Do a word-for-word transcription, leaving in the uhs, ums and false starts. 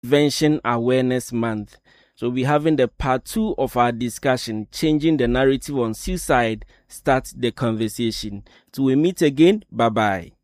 Prevention Awareness Month. So we're having the part two of our discussion, changing the narrative on suicide. Start the conversation. Till we meet again, bye-bye.